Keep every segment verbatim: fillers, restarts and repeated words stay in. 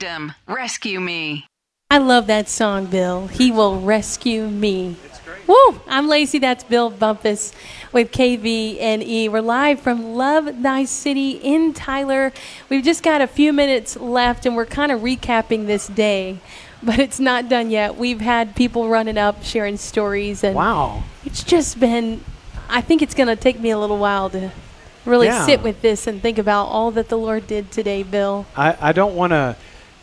kingdom. Rescue me. I love that song, Bill. He will rescue me. Woo! I'm Lacey. That's Bill Bumpus with K V N E. We're live from Love Thy City in Tyler. We've just got a few minutes left, and we're kind of recapping this day, but it's not done yet. We've had people running up, sharing stories, and wow, it's just been, I think it's going to take me a little while to really yeah. sit with this and think about all that the Lord did today, Bill. I, I don't want to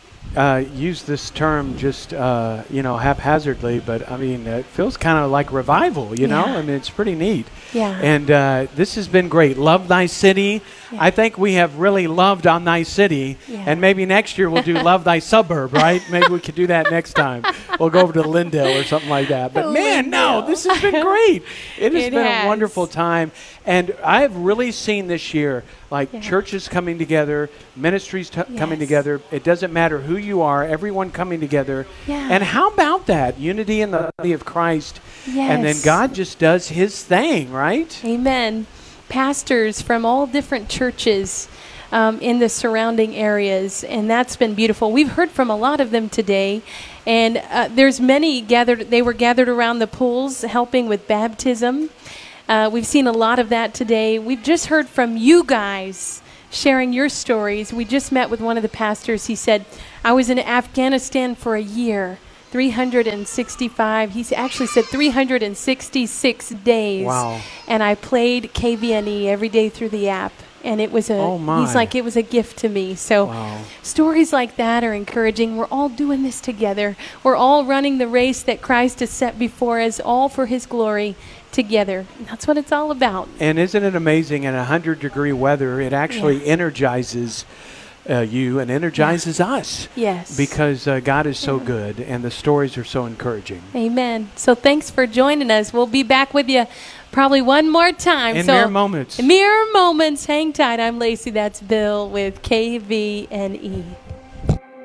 Uh, use this term just, uh, you know, haphazardly, but I mean, it feels kind of like revival, you yeah. know? I mean, it's pretty neat. Yeah. And uh, this has been great. Love Thy City. Yeah. I think we have really loved on Thy City. Yeah. And maybe next year we'll do Love Thy Suburb, right? Maybe we could do that next time. We'll go over to Lindale or something like that. But man, no, this has been great. It has it been has. a wonderful time. And I have really seen this year, like yeah. churches coming together, ministries t- yes. coming together. It doesn't matter who you are, everyone coming together. Yeah. And how about that? Unity in the body of Christ. Yes. And then God just does his thing, right? Amen. Pastors from all different churches um, in the surrounding areas, and that's been beautiful. We've heard from a lot of them today, and uh, there's many gathered. They were gathered around the pools helping with baptism. Uh, we've seen a lot of that today. We've just heard from you guys sharing your stories. We just met with one of the pastors. He said, I was in Afghanistan for a year, three hundred sixty-five. He actually said three hundred sixty-six days. Wow. And I played K V N E every day through the app. And it was a, oh my. he's like, it was a gift to me. So wow. stories like that are encouraging. We're all doing this together. We're all running the race that Christ has set before us, all for his glory together. That's what it's all about. And isn't it amazing, in one hundred degree weather, it actually yeah. energizes uh, you and energizes yeah. us. Yes. Because uh, God is so yeah. good and the stories are so encouraging. Amen. So thanks for joining us. We'll be back with you probably one more time. In so mere moments. Mere moments. Hang tight. I'm Lacey. That's Bill with K V N E.